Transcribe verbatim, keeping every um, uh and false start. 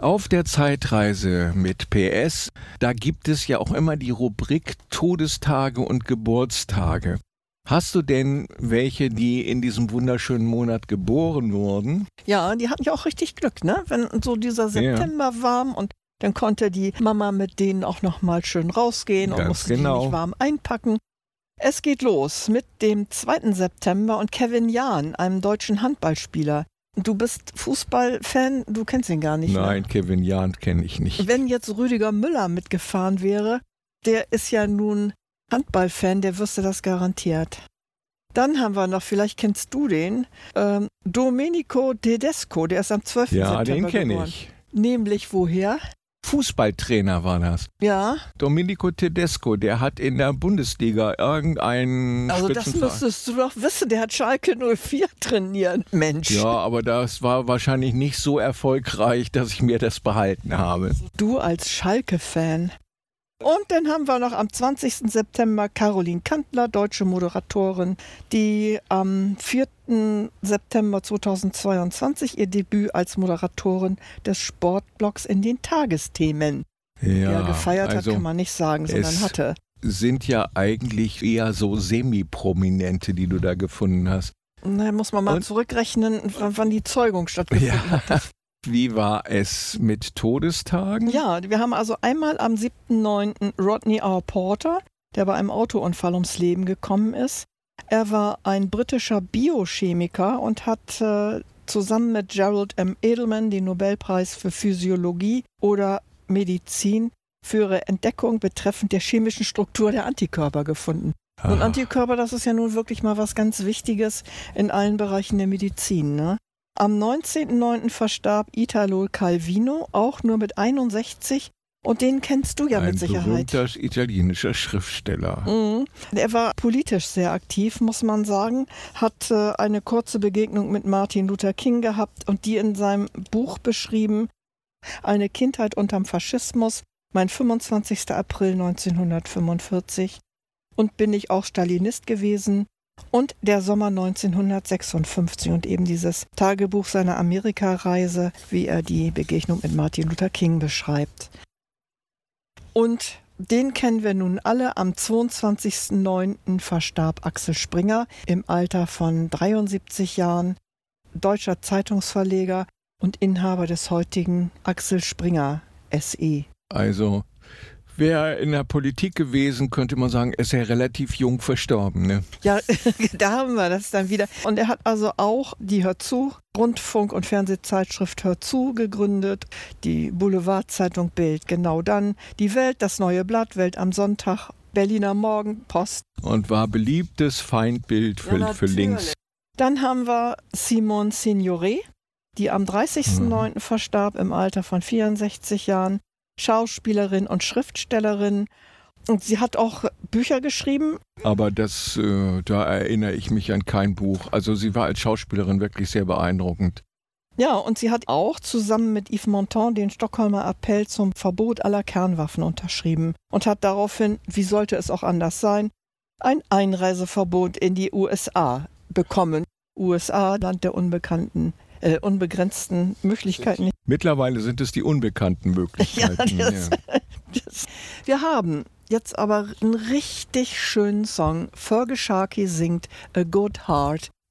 Auf der Zeitreise mit P S, da gibt es ja auch immer die Rubrik Todestage und Geburtstage. Hast du denn welche, die in diesem wunderschönen Monat geboren wurden? Ja, die hatten ja auch richtig Glück, ne? Wenn so dieser September Ja. warm und dann konnte die Mama mit denen auch noch mal schön rausgehen und Ganz musste genau. die nicht warm einpacken. Es geht los mit dem zweiten September und Kevin Jahn, einem deutschen Handballspieler. Du bist Fußballfan, du kennst ihn gar nicht. Nein, Ne? Kevin Jahn kenne ich nicht. Wenn jetzt Rüdiger Müller mitgefahren wäre, der ist ja nun Handballfan, der wüsste das garantiert. Dann haben wir noch, vielleicht kennst du den, ähm, Domenico Tedesco, der ist am zwölften Ja, September den kenne geboren. ich. Nämlich woher? Fußballtrainer war das. Ja, Domenico Tedesco, der hat in der Bundesliga irgendeinen also das Spitzenverein. müsstest du doch wissen, der hat Schalke null vier trainiert, Mensch. Ja, aber das war wahrscheinlich nicht so erfolgreich, dass ich mir das behalten habe. Du als Schalke-Fan. Und dann haben wir noch am zwanzigsten September Caroline Kantler, deutsche Moderatorin, die am vierten September zweitausendzweiundzwanzig ihr Debüt als Moderatorin des Sportblocks in den Tagesthemen Ja, ja, gefeiert also hat, kann man nicht sagen, sondern es hatte. sind ja eigentlich eher so Semi-Prominente, die du da gefunden hast. Na, muss man mal Und? zurückrechnen, w- wann die Zeugung stattgefunden Ja. hat. Wie war es mit Todestagen? Ja, wir haben also einmal am siebten neunten Rodney R. Porter, der bei einem Autounfall ums Leben gekommen ist. Er war ein britischer Biochemiker und hat äh, zusammen mit Gerald M. Edelman den Nobelpreis für Physiologie oder Medizin für ihre Entdeckung betreffend der chemischen Struktur der Antikörper gefunden. Und Ah, Antikörper, das ist ja nun wirklich mal was ganz Wichtiges in allen Bereichen der Medizin, ne? Am neunzehnten neunten verstarb Italo Calvino, auch nur mit einundsechzig. Und den kennst du ja ein mit Sicherheit. berühmter italienischer Schriftsteller. Mhm. Er war politisch sehr aktiv, muss man sagen, hat äh, eine kurze Begegnung mit Martin Luther King gehabt und die in seinem Buch beschrieben, Eine Kindheit unterm Faschismus, mein fünfundzwanzigsten April neunzehnhundertfünfundvierzig. Und bin ich auch Stalinist gewesen. Und der Sommer neunzehnhundertsechsundfünfzig und eben dieses Tagebuch seiner Amerikareise, wie er die Begegnung mit Martin Luther King beschreibt. Und den kennen wir nun alle. Am zweiundzwanzigsten neunten verstarb Axel Springer im Alter von dreiundsiebzig Jahren, deutscher Zeitungsverleger und Inhaber des heutigen Axel Springer S E. Also, wäre in der Politik gewesen, könnte man sagen, ist er relativ jung verstorben. Ne? Ja, da haben wir das dann wieder. Und er hat also auch die Hör zu, Rundfunk- und Fernsehzeitschrift Hör zu gegründet, die Boulevardzeitung Bild, genau dann, die Welt, das neue Blatt, Welt am Sonntag, Berliner Morgenpost. Und war beliebtes Feindbild für, Ja, für links. Dann haben wir Simone Signoret, die am dreißigsten neunten verstarb im Alter von vierundsechzig Jahren. Schauspielerin und Schriftstellerin. Und sie hat auch Bücher geschrieben. Aber das, äh, da erinnere ich mich an kein Buch. Also sie war als Schauspielerin wirklich sehr beeindruckend. Ja, und sie hat auch zusammen mit Yves Montand den Stockholmer Appell zum Verbot aller Kernwaffen unterschrieben und hat daraufhin, wie sollte es auch anders sein, ein Einreiseverbot in die U S A bekommen. U S A, Land der unbekannten, äh, unbegrenzten Möglichkeiten. Mittlerweile sind es die unbekannten Möglichkeiten. Ja, das, das. Wir haben jetzt aber einen richtig schönen Song. Fergie Sharkey singt A Good Heart.